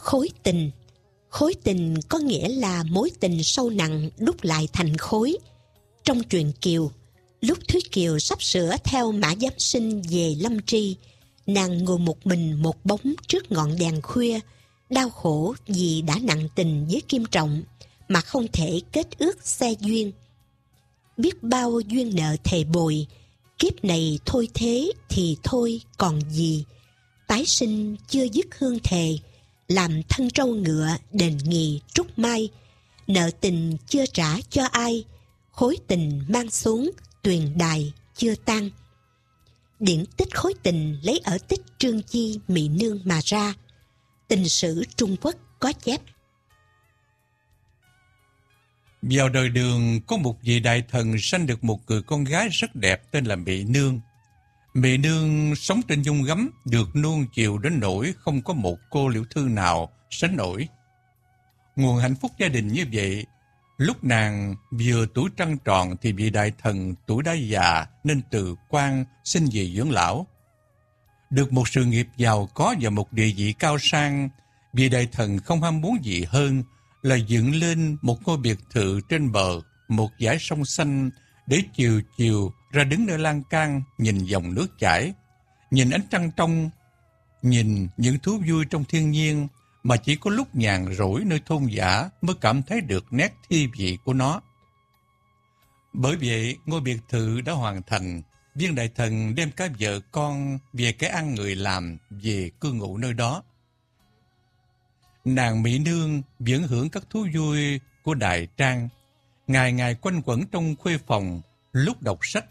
Khối tình. Khối tình có nghĩa là mối tình sâu nặng đúc lại thành khối. Trong truyện Kiều, lúc Thúy Kiều sắp sửa theo Mã Giám Sinh về Lâm Tri, nàng ngồi một mình một bóng trước ngọn đèn khuya, đau khổ vì đã nặng tình với Kim Trọng mà không thể kết ước xe duyên. Biết bao duyên nợ thề bồi, kiếp này thôi thế thì thôi còn gì. Tái sinh chưa dứt hương thề, làm thân trâu ngựa đền nghì trúc mai. Nợ tình chưa trả cho ai, khối tình mang xuống tuyền đài chưa tan. Điển tích khối tình lấy ở tích Trương Chi Mị Nương mà ra. Tình sử Trung Quốc có chép. Vào đời Đường có một vị đại thần sanh được một người con gái rất đẹp tên là Mị Nương. Mị Nương sống trên dung gấm, được nuông chiều đến nỗi không có một cô liễu thư nào sánh nổi. Nguồn hạnh phúc gia đình như vậy, lúc nàng vừa tuổi trăng tròn thì vị đại thần tuổi đã già nên từ quan xin về dưỡng lão. Được một sự nghiệp giàu có và một địa vị cao sang, vị đại thần không ham muốn gì hơn là dựng lên một ngôi biệt thự trên bờ một dải sông xanh để chiều chiều ra đứng nơi lan can nhìn dòng nước chảy, nhìn ánh trăng trong, nhìn những thú vui trong thiên nhiên mà chỉ có lúc nhàn rỗi nơi thôn dã mới cảm thấy được nét thi vị của nó. Bởi vậy, ngôi biệt thự đã hoàn thành, viên đại thần đem cả vợ con về cái ăn người làm về cư ngụ nơi đó. Nàng Mỹ Nương vẫn hưởng các thú vui của đại trang, ngày ngày quanh quẩn trong khuê phòng, lúc đọc sách,